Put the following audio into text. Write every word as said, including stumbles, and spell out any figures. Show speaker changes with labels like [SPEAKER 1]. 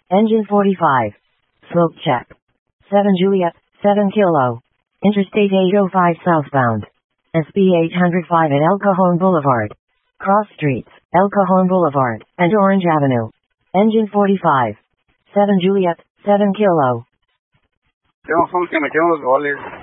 [SPEAKER 1] Engine forty-five. Smoke check. seven Juliet, seven Kilo. Interstate eight oh five southbound. S B eight oh five at El Cajon Boulevard. Cross streets, El Cajon Boulevard, and Orange Avenue. Engine forty-five. seven Juliet, seven Kilo.
[SPEAKER 2] Tengo un que me quedan los goles.